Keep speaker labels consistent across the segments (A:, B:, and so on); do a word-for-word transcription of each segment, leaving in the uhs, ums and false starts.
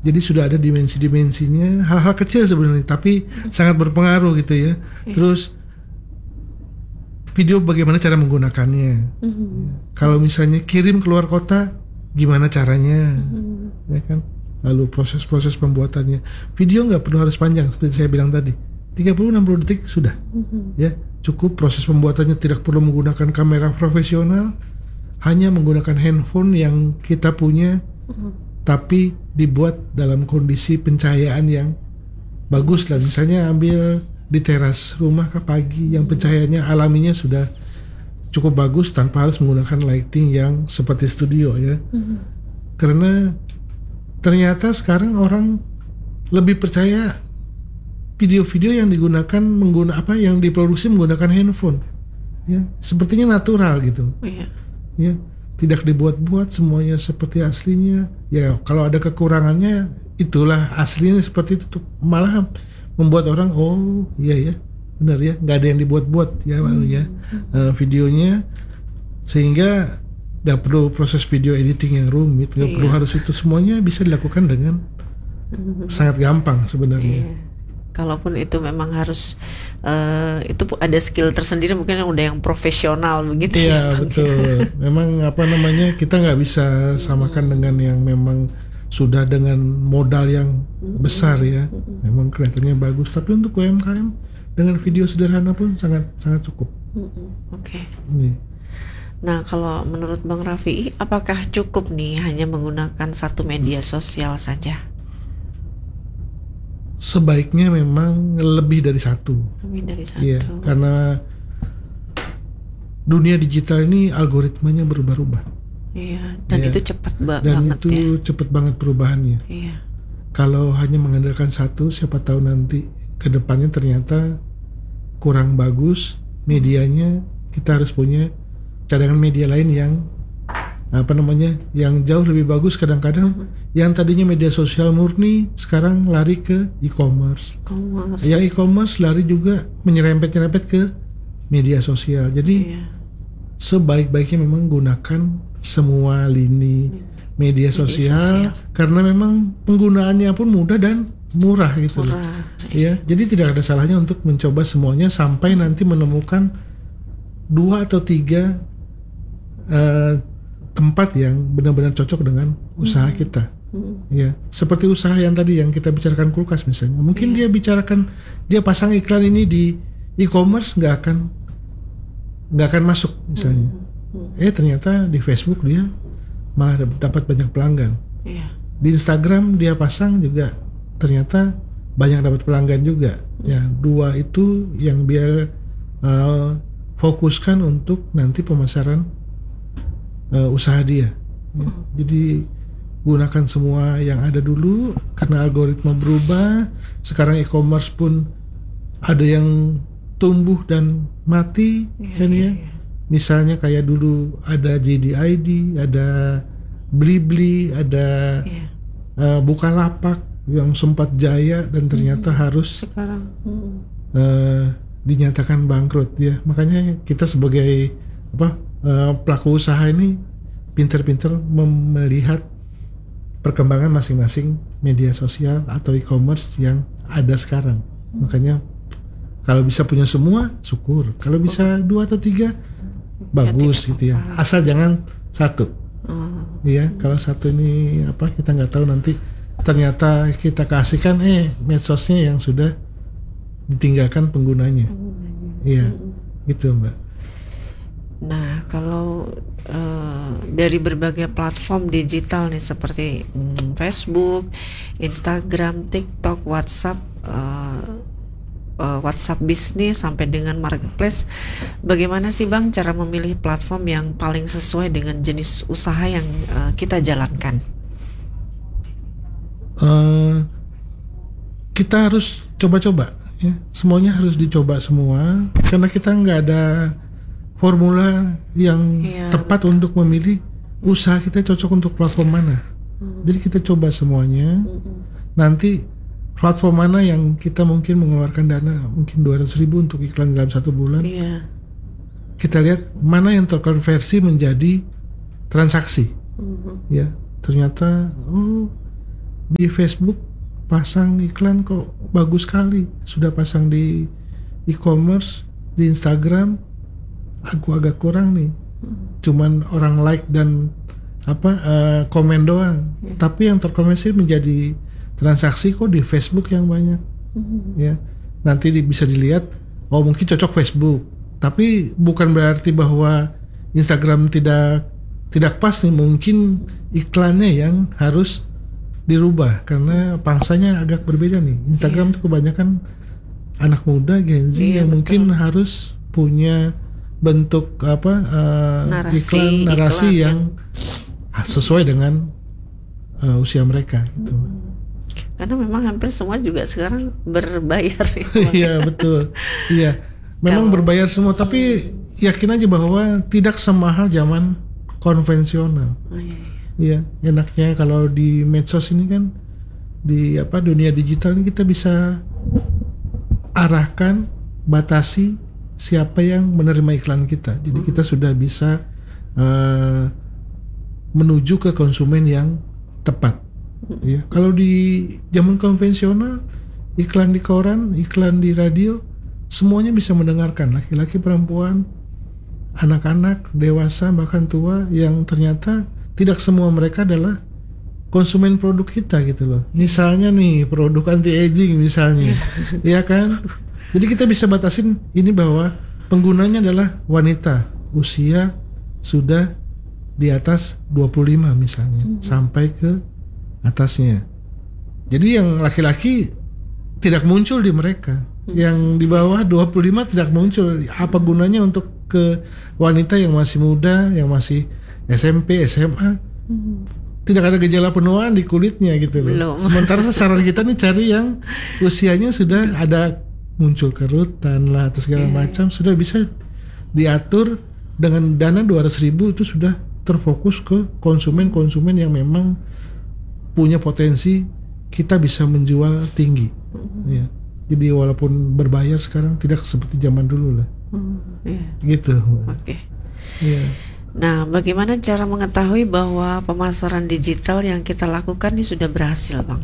A: Jadi sudah ada dimensi-dimensinya, hal-hal kecil sebenarnya, tapi sangat berpengaruh gitu ya. Terus video bagaimana cara menggunakannya. Mm-hmm. Kalau misalnya kirim keluar kota, gimana caranya, mm-hmm. ya kan? Lalu proses-proses pembuatannya. Video nggak perlu harus panjang seperti saya bilang tadi, tiga puluh sampai enam puluh detik sudah, mm-hmm. ya cukup. Proses pembuatannya tidak perlu menggunakan kamera profesional, hanya menggunakan handphone yang kita punya. Mm-hmm. Tapi dibuat dalam kondisi pencahayaan yang bagus lah. Misalnya ambil di teras rumah ke pagi yang pencahayaannya alaminya sudah cukup bagus tanpa harus menggunakan lighting yang seperti studio ya. Mm-hmm. Karena ternyata sekarang orang lebih percaya video-video yang digunakan mengguna apa yang diproduksi menggunakan handphone. Ya, sepertinya natural gitu. Oh, iya. Ya. Tidak dibuat-buat, semuanya seperti aslinya. Ya kalau ada kekurangannya, itulah aslinya seperti itu. Malah membuat orang, oh iya ya, benar ya, nggak ada yang dibuat-buat ya, hmm. ya uh, videonya, sehingga nggak perlu proses video editing yang rumit, nggak iya. perlu harus itu, semuanya bisa dilakukan dengan hmm. sangat gampang sebenarnya. Iya.
B: Kalaupun itu memang harus uh, itu ada skill tersendiri, mungkin udah yang profesional begitu.
A: Iya
B: ya,
A: betul. Memang apa namanya, kita nggak bisa samakan hmm. dengan yang memang sudah dengan modal yang hmm. besar ya. Hmm. Memang kelihatannya bagus. Tapi untuk U M K M dengan video sederhana pun sangat sangat cukup.
B: Hmm. Oke. Okay. Iya. Nah kalau menurut Bang Raffi, apakah cukup nih hanya menggunakan satu media sosial saja?
A: Sebaiknya memang lebih dari satu.
B: Lebih dari satu.
A: Iya, karena dunia digital ini algoritmanya berubah-ubah.
B: Iya, dan
A: ya.
B: itu cepat ba-
A: dan
B: banget
A: itu
B: ya.
A: cepat banget perubahannya.
B: Iya.
A: Kalau hanya mengandalkan satu, siapa tahu nanti ke depannya ternyata kurang bagus medianya. Kita harus punya cadangan media lain yang apa namanya, yang jauh lebih bagus. Kadang-kadang hmm. yang tadinya media sosial murni sekarang lari ke e-commerce.
B: E-commerce.
A: Yang e-commerce lari juga menyerempet-nyerempet ke media sosial. Jadi yeah. sebaik-baiknya memang gunakan semua lini media, media sosial, sosial karena memang penggunaannya pun mudah dan murah gitu.
B: Murah.
A: Ya, jadi tidak ada salahnya untuk mencoba semuanya sampai nanti menemukan dua atau tiga uh, tempat yang benar-benar cocok dengan usaha hmm. kita. Hmm. Ya, seperti usaha yang tadi yang kita bicarakan kulkas misalnya. Mungkin yeah. dia bicarakan, dia pasang iklan ini di e-commerce nggak akan nggak akan masuk misalnya. Hmm. Hmm. Eh ternyata di Facebook dia malah dapat banyak pelanggan. Yeah. Di Instagram dia pasang juga ternyata banyak dapat pelanggan juga. Hmm. Ya, dua itu yang dia uh, fokuskan untuk nanti pemasaran Uh, usaha dia. Ya. Jadi gunakan semua yang ada dulu karena algoritma berubah. Sekarang e-commerce pun ada yang tumbuh dan mati, yeah, kan ya. Yeah, yeah. Misalnya kayak dulu ada J D I D, ada Blibli, ada yeah. uh, Bukalapak yang sempat jaya dan ternyata hmm. harus
B: sekarang hmm.
A: uh, dinyatakan bangkrut ya. Makanya kita sebagai apa? Uh, pelaku usaha ini pinter-pinter mem- melihat perkembangan masing-masing media sosial atau e-commerce yang ada sekarang. Hmm. Makanya kalau bisa punya semua, syukur. Kalau bisa dua atau tiga, bagus ya, gitu ya. Asal jangan satu. Iya, hmm. kalau satu ini apa kita nggak tahu nanti ternyata kita kasihkan eh medsosnya yang sudah ditinggalkan penggunanya. Iya, hmm. gitu Mbak.
B: Nah, kalau uh, dari berbagai platform digital nih seperti hmm, Facebook, Instagram, TikTok, WhatsApp, uh, uh, WhatsApp bisnis sampai dengan marketplace, bagaimana sih Bang cara memilih platform yang paling sesuai dengan jenis usaha yang uh, kita jalankan?
A: Uh, kita harus coba-coba, ya. Semuanya harus dicoba semua, karena kita nggak ada formula yang ya, tepat betul. Untuk memilih usaha kita cocok untuk platform mana. Hmm. Jadi kita coba semuanya. Hmm. Nanti platform mana yang kita mungkin mengeluarkan dana mungkin dua ratus ribu untuk iklan dalam satu bulan. Ya. Kita lihat mana yang terkonversi menjadi transaksi. Hmm. Ya, ternyata oh di Facebook pasang iklan kok bagus sekali, sudah pasang di e-commerce, di Instagram aku agak kurang nih, cuman orang like dan apa uh, komen doang, yeah. Tapi yang terkonversi menjadi transaksi kok di Facebook yang banyak, mm-hmm. Ya nanti di, bisa dilihat, oh mungkin cocok Facebook, tapi bukan berarti bahwa Instagram tidak tidak pas nih, mungkin iklannya yang harus dirubah karena pangsanya agak berbeda nih. Instagram yeah. tuh kebanyakan anak muda Gen Z yeah, yang betul. Mungkin harus punya bentuk apa uh, narasi, iklan narasi iklan, yang ya. Sesuai dengan uh, usia mereka gitu.
B: Karena memang hampir semua juga sekarang berbayar.
A: Iya betul. Iya. Memang Kalau, berbayar semua, tapi yakin aja bahwa tidak semahal zaman konvensional. Oh, iya, iya. Iya, enaknya kalau di medsos ini kan, di apa dunia digital ini kita bisa arahkan, batasi siapa yang menerima iklan kita. Jadi kita sudah bisa uh, menuju ke konsumen yang tepat. Ya, kalau di zaman konvensional, iklan di koran, iklan di radio, semuanya bisa mendengarkan, laki-laki, perempuan, anak-anak, dewasa, bahkan tua, yang ternyata tidak semua mereka adalah konsumen produk kita gitu loh. Misalnya nih produk anti aging misalnya, ya kan. Jadi kita bisa batasin ini bahwa penggunanya adalah wanita, usia sudah di atas dua puluh lima misalnya, hmm. sampai ke atasnya. Jadi yang laki-laki tidak muncul di mereka, hmm. yang di bawah dua puluh lima tidak muncul. Apa gunanya untuk ke wanita yang masih muda, yang masih S M P, S M A, hmm. tidak ada gejala penuaan di kulitnya gitu loh. Belum. Sementara sasaran kita nih cari yang usianya sudah ada muncul kerutan lah atau segala yeah. macam, sudah bisa diatur dengan dana dua ratus ribu, itu sudah terfokus ke konsumen-konsumen yang memang punya potensi kita bisa menjual tinggi. Mm-hmm. Ya. Jadi walaupun berbayar sekarang tidak seperti zaman dulu lah. Mm, yeah. Gitu.
B: Oke. Okay. Yeah. Nah, bagaimana cara mengetahui bahwa pemasaran digital yang kita lakukan ini sudah berhasil, Bang?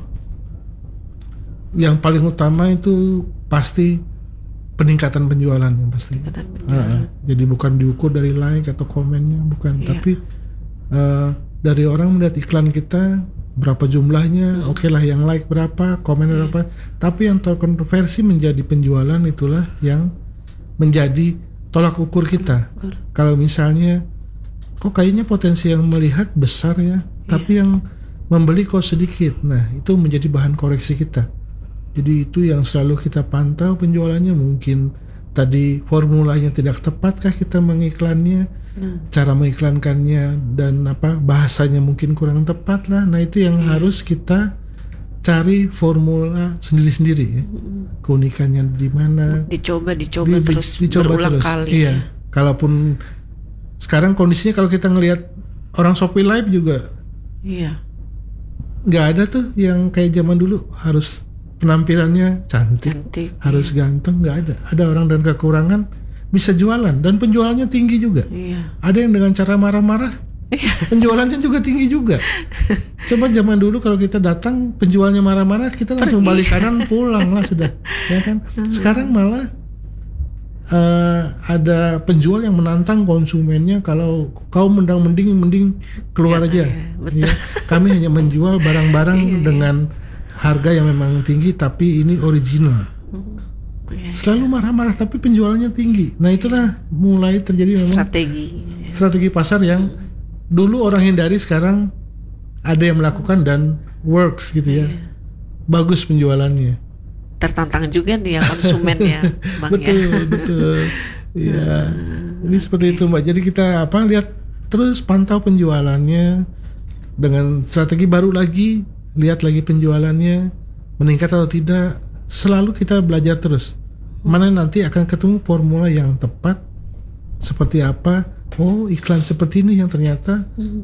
A: Yang paling utama itu pasti peningkatan penjualan yang pasti. Peningkatan penjualan. Uh, jadi bukan diukur dari like atau komennya, bukan. Iya. Tapi uh, dari orang melihat iklan kita, berapa jumlahnya, hmm. oke okay lah yang like berapa, komen hmm. berapa. Tapi yang terkonversi menjadi penjualan itulah yang menjadi tolak ukur kita. Hmm. Kalau misalnya kok kayaknya potensi yang melihat besar ya, yeah. tapi yang membeli kok sedikit. Nah, itu menjadi bahan koreksi kita. Jadi itu yang selalu kita pantau penjualannya. Mungkin tadi formulanya tidak tepatkah kita mengiklannya, hmm. cara mengiklankannya dan apa bahasanya mungkin kurang tepat lah. Nah, itu yang yeah. harus kita cari formula sendiri-sendiri ya. Hmm. Keunikannya di mana?
B: Dicoba, dicoba di, terus
A: dicoba
B: berulang
A: terus.
B: kali.
A: Iya. Ya. Kalaupun sekarang kondisinya kalau kita ngelihat orang Shopee Live juga, iya, nggak ada tuh yang kayak zaman dulu harus penampilannya cantik, cantik harus iya. ganteng, nggak ada. Ada orang dan kekurangan bisa jualan dan penjualannya tinggi juga. Iya. Ada yang dengan cara marah-marah, iya. penjualannya juga tinggi juga. Coba zaman dulu kalau kita datang penjualnya marah-marah, kita langsung balik kanan pulang lah sudah, ya kan. Sekarang malah Uh, ada penjual yang menantang konsumennya, kalau kau mendang mending mending keluar ya, aja. Ya, ya. Kami hanya menjual barang-barang ya, ya. dengan harga yang memang tinggi, tapi ini original. Ya, Selalu marah-marah tapi penjualannya tinggi. Nah itulah mulai terjadi memang strategi strategi pasar yang dulu orang hindari, sekarang ada yang melakukan dan works gitu ya. ya. Bagus penjualannya.
B: Tertantang juga nih ya konsumennya, Bang.
A: Betul, ya. betul. Iya. Ini okay. seperti itu, Mbak. Jadi kita apa lihat terus, pantau penjualannya dengan strategi baru lagi, lihat lagi penjualannya meningkat atau tidak. Selalu kita belajar terus. Mana nanti akan ketemu formula yang tepat seperti apa. Oh, iklan seperti ini yang ternyata hmm.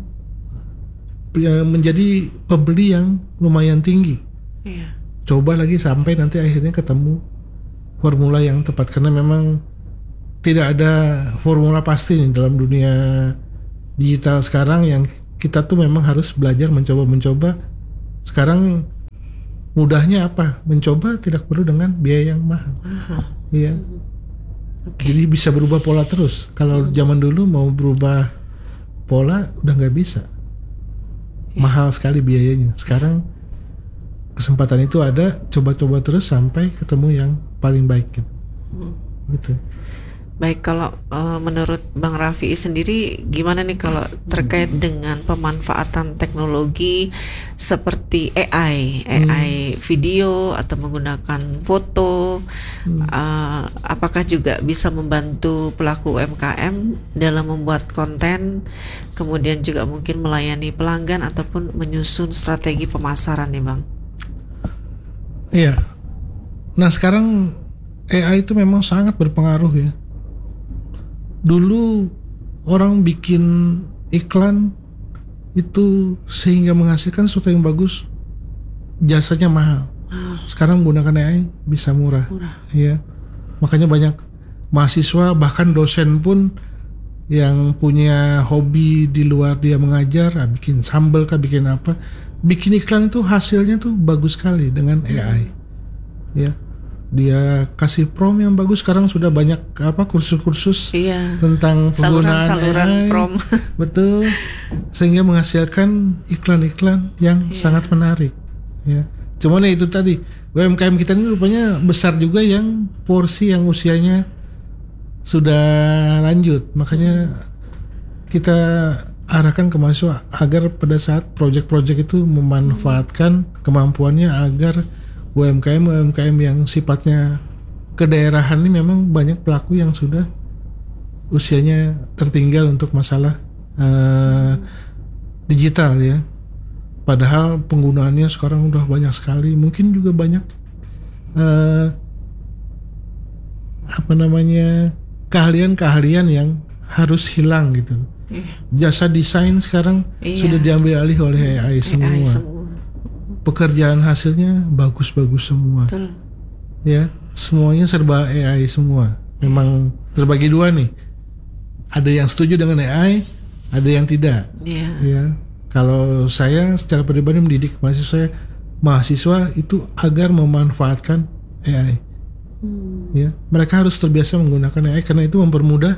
A: menjadi pembeli yang lumayan tinggi. Iya. Coba lagi sampai nanti akhirnya ketemu formula yang tepat, karena memang tidak ada formula pasti nih dalam dunia digital sekarang, yang kita tuh memang harus belajar mencoba-mencoba Sekarang mudahnya apa? Mencoba tidak perlu dengan biaya yang mahal. Iya. Okay. Jadi bisa berubah pola terus. Kalau hmm. zaman dulu mau berubah pola udah nggak bisa. Yeah. Mahal sekali biayanya. Sekarang kesempatan itu ada, coba-coba terus sampai ketemu yang paling baik gitu. Hmm. Gitu.
B: Baik, kalau uh, menurut Bang Raffi sendiri gimana nih kalau terkait dengan pemanfaatan teknologi seperti A I, A I hmm. video atau menggunakan foto, hmm. uh, apakah juga bisa membantu pelaku U M K M dalam membuat konten, kemudian juga mungkin melayani pelanggan ataupun menyusun strategi pemasaran nih Bang?
A: Iya, nah sekarang A I itu memang sangat berpengaruh ya. Dulu orang bikin iklan itu sehingga menghasilkan sesuatu yang bagus, jasanya mahal. Sekarang menggunakan A I bisa murah, murah. Ya. Makanya banyak mahasiswa bahkan dosen pun yang punya hobi di luar dia mengajar, bikin sambal kah, bikin apa, bikin iklan itu hasilnya tuh bagus sekali dengan A I. Ya. Dia kasih prom yang bagus. Sekarang sudah banyak apa kursus-kursus
B: iya.
A: tentang penggunaan
B: saluran-saluran
A: A I,
B: prom.
A: Betul, sehingga menghasilkan iklan-iklan yang iya. sangat menarik ya. Cuman ya itu tadi U M K M kita ini rupanya besar juga yang porsi yang usianya sudah lanjut. Makanya kita arahkan ke mahasiswa agar pada saat proyek-proyek itu memanfaatkan kemampuannya agar U M K M U M K M yang sifatnya kedaerahan ini memang banyak pelaku yang sudah usianya tertinggal untuk masalah uh, digital ya. Padahal penggunaannya sekarang udah banyak sekali. Mungkin juga banyak uh, apa namanya keahlian-keahlian yang harus hilang gitu. Jasa desain sekarang iya. sudah diambil alih oleh A I semua. A I semua. Pekerjaan hasilnya bagus-bagus semua. Betul. Ya, semuanya serba A I semua. Memang terbagi dua nih. Ada yang setuju dengan A I, ada yang tidak. Iya. Ya. Kalau saya secara pribadi mendidik mahasiswa saya, mahasiswa itu agar memanfaatkan A I. Hmm. Ya, mereka harus terbiasa menggunakan A I karena itu mempermudah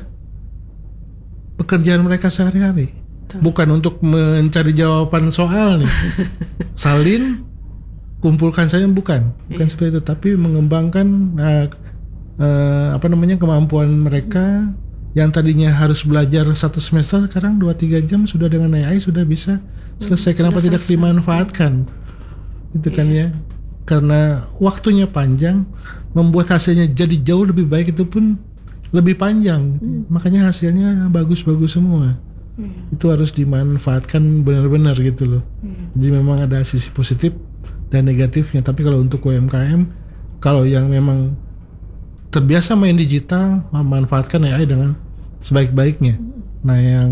A: pekerjaan mereka sehari-hari. Bukan untuk mencari jawaban soal nih. Salin, kumpulkan saja, bukan, bukan yeah. seperti itu. Tapi mengembangkan uh, uh, apa namanya kemampuan mereka yang tadinya harus belajar satu semester, sekarang dua tiga jam sudah dengan A I sudah bisa selesai. Hmm, Kenapa sudah tidak selesai. Dimanfaatkan? Itu yeah. kan ya. Karena waktunya panjang, membuat hasilnya jadi jauh lebih baik itu pun lebih panjang. Hmm. Makanya hasilnya bagus-bagus semua. Hmm. Itu harus dimanfaatkan benar-benar gitu loh. Hmm. Jadi memang ada sisi positif dan negatifnya. Tapi kalau untuk U M K M, kalau yang memang terbiasa main digital, memanfaatkan A I dengan sebaik-baiknya. Hmm. Nah yang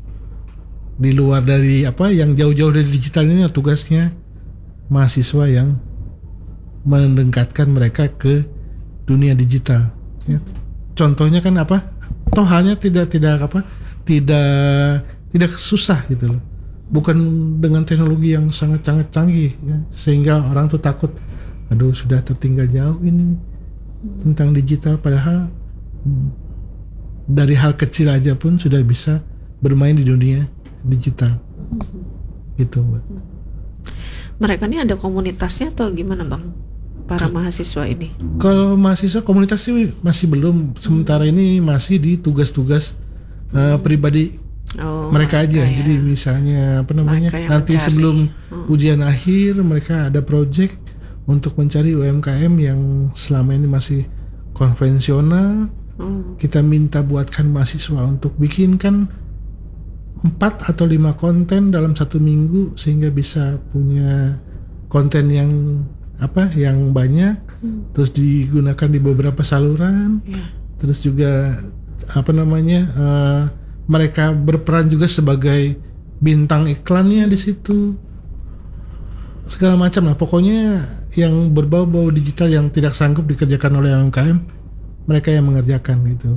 A: di luar dari apa, yang jauh-jauh dari digital ini tugasnya mahasiswa yang mendekatkan mereka ke dunia digital. Ya. Contohnya kan apa? Toh halnya tidak tidak apa? tidak tidak susah gitu loh. Bukan dengan teknologi yang sangat-sangat canggih ya, sehingga orang tuh takut, aduh sudah tertinggal jauh ini tentang digital, padahal dari hal kecil aja pun sudah bisa bermain di dunia digital. Gitu, Mbak.
B: Mereka ini ada komunitasnya atau gimana, Bang? Para mahasiswa ini? Kalau
A: mahasiswa komunitas sih masih belum, sementara ini masih di tugas-tugas Uh, pribadi oh, mereka aja ya. Jadi misalnya apa namanya nanti mencari. Sebelum hmm. ujian akhir mereka ada project untuk mencari U M K M yang selama ini masih konvensional. hmm. Kita minta buatkan mahasiswa untuk bikinkan empat atau lima konten dalam satu minggu sehingga bisa punya konten yang apa yang banyak, hmm. terus digunakan di beberapa saluran, yeah. terus juga apa namanya uh, mereka berperan juga sebagai bintang iklannya di situ, segala macam lah. Pokoknya yang berbau-bau digital yang tidak sanggup dikerjakan oleh U M K M, mereka yang mengerjakan gitu.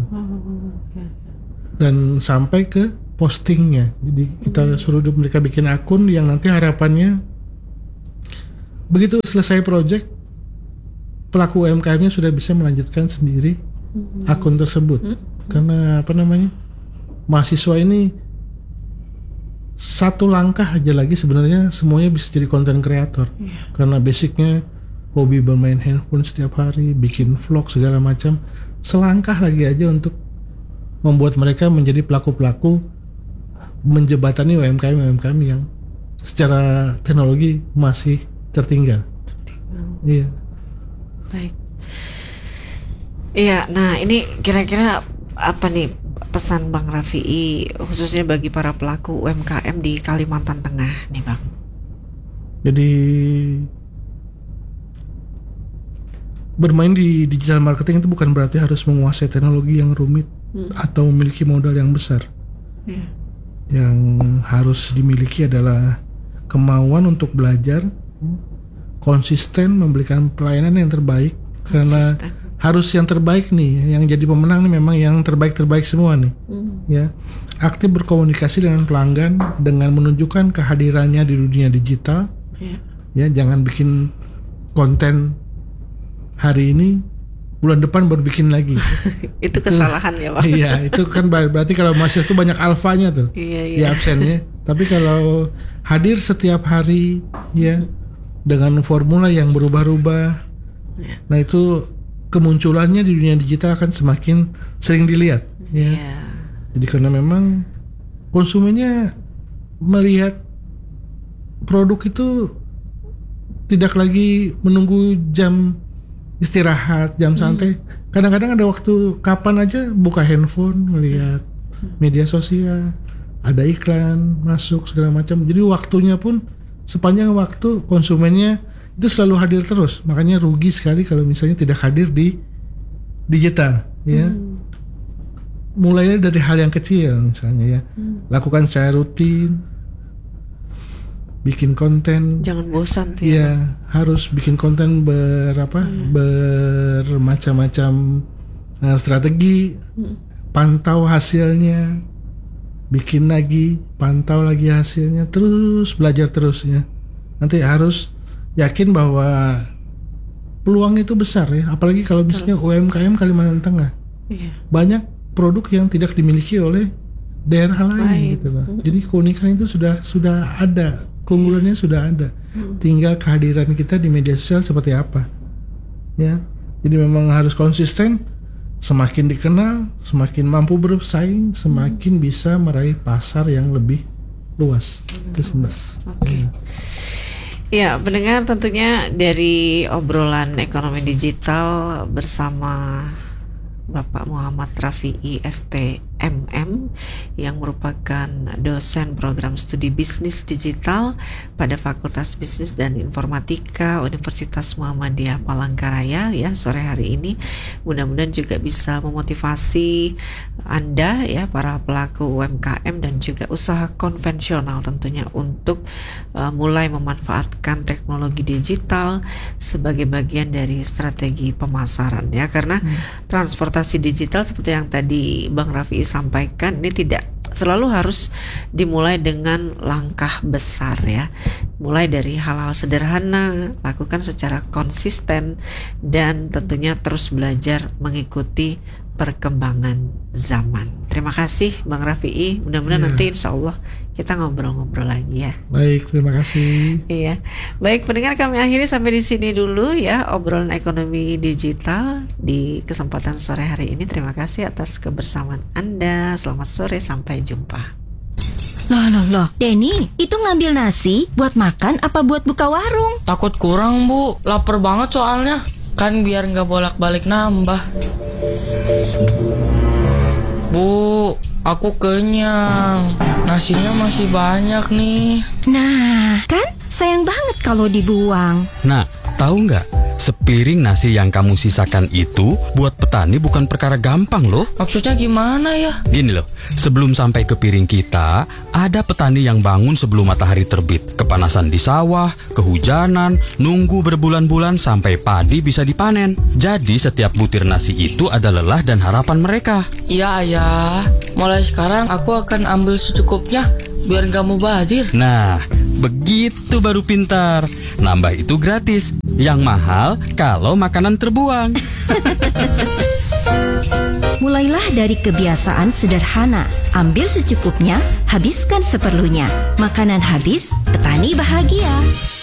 A: Dan sampai ke postingnya. Jadi kita suruh mereka bikin akun yang nanti harapannya begitu selesai project, pelaku U M K M-nya sudah bisa melanjutkan sendiri mm-hmm. akun tersebut. Mm-hmm. Karena apa namanya, mahasiswa ini satu langkah aja lagi sebenarnya semuanya bisa jadi content creator. Yeah. Karena basicnya hobi bermain handphone setiap hari, bikin vlog segala macam, selangkah lagi aja untuk membuat mereka menjadi pelaku-pelaku menjebatani U M K M U M K M yang secara teknologi masih tertinggal. Tertinggal. Iya.
B: Baik. Iya, nah ini kira-kira apa nih pesan Bang Rafi'i khususnya bagi para pelaku U M K M di Kalimantan Tengah nih Bang?
A: Jadi bermain di digital marketing itu bukan berarti harus menguasai teknologi yang rumit hmm. atau memiliki modal yang besar. Yeah. Yang harus dimiliki adalah kemauan untuk belajar, konsisten memberikan pelayanan yang terbaik. Konsisten. Karena harus yang terbaik nih, yang jadi pemenang nih memang yang terbaik-terbaik semua nih. Mm. Ya, aktif berkomunikasi dengan pelanggan dengan menunjukkan kehadirannya di dunia digital. Yeah. Ya, jangan bikin konten hari ini, bulan depan baru bikin lagi.
B: Itu kesalahan itu, ya Pak.
A: Iya, itu kan berarti kalau mahasiswa itu banyak alfanya tuh.
B: Iya, iya.
A: Di absennya. Tapi kalau hadir setiap hari, ya, dengan formula yang berubah-ubah, yeah. nah itu kemunculannya di dunia digital akan semakin sering dilihat. Ya. Yeah. Jadi karena memang konsumennya melihat produk itu tidak lagi menunggu jam istirahat, jam santai. Hmm. Kadang-kadang ada waktu kapan aja buka handphone, melihat hmm. media sosial, ada iklan masuk segala macam. Jadi waktunya pun sepanjang waktu konsumennya itu selalu hadir terus. Makanya rugi sekali kalau misalnya tidak hadir di digital, ya. Hmm. Mulainya dari hal yang kecil misalnya, ya. Hmm. Lakukan secara rutin, bikin konten.
B: Jangan bosan tuh,
A: ya. Ya, harus bikin konten berapa? Hmm. Bermacam-macam uh, strategi. Hmm. Pantau hasilnya, bikin lagi, pantau lagi hasilnya, terus belajar terus, ya. Nanti harus yakin bahwa peluang itu besar, ya, apalagi kalau misalnya U M K M Kalimantan Tengah. Iya. Banyak produk yang tidak dimiliki oleh daerah lain, lain. Gitu loh. Hmm. Jadi keunikan itu sudah sudah ada, keunggulannya sudah ada. Hmm. Tinggal kehadiran kita di media sosial seperti apa. Ya. Jadi memang harus konsisten, semakin dikenal, semakin mampu bersaing, semakin hmm. bisa meraih pasar yang lebih luas. Hmm. Itu sebenarnya.
B: Oke. Okay. Ya. Ya, pendengar, tentunya dari obrolan ekonomi digital bersama Bapak Muhammad Rafi'i S T M M yang merupakan dosen program studi bisnis digital pada Fakultas Bisnis dan Informatika Universitas Muhammadiyah Palangkaraya, ya, sore hari ini. Mudah-mudahan juga bisa memotivasi Anda, ya, para pelaku U M K M dan juga usaha konvensional tentunya untuk uh, mulai memanfaatkan teknologi digital sebagai bagian dari strategi pemasaran, ya, karena hmm. transportasi digital seperti yang tadi Bang Rafi'i sampaikan ini tidak selalu harus dimulai dengan langkah besar, ya. Mulai dari hal-hal sederhana, lakukan secara konsisten dan tentunya terus belajar mengikuti perkembangan zaman. Terima kasih Bang Rafi'i. Mudah-mudahan ya. Nanti insya Allah kita ngobrol-ngobrol lagi, ya.
A: Baik, terima kasih.
B: Iya. Baik, pendengar, kami akhiri sampai di sini dulu, ya, obrolan ekonomi digital di kesempatan sore hari ini. Terima kasih atas kebersamaan Anda. Selamat sore, sampai jumpa.
C: Loh, loh, loh, Denny, itu ngambil nasi buat makan apa buat buka warung?
D: Takut kurang, Bu. Lapar banget soalnya. Kan biar nggak bolak-balik nambah. Bu, aku kenyang. Nasinya masih banyak nih.
C: Nah, kan sayang banget kalau dibuang.
E: Nah, tahu nggak? Sepiring nasi yang kamu sisakan itu buat petani bukan perkara gampang loh.
D: Maksudnya gimana ya?
E: Gini loh, sebelum sampai ke piring kita, ada petani yang bangun sebelum matahari terbit. Kepanasan di sawah, kehujanan, nunggu berbulan-bulan sampai padi bisa dipanen. Jadi setiap butir nasi itu ada lelah dan harapan mereka.
D: Iya, Ayah. Mulai sekarang aku akan ambil secukupnya biar gak mubazir.
E: Nah, Begitu baru pintar. Nambah itu gratis. Yang mahal kalau makanan terbuang.
C: Mulailah dari kebiasaan sederhana. Ambil secukupnya, habiskan seperlunya. Makanan habis, petani bahagia.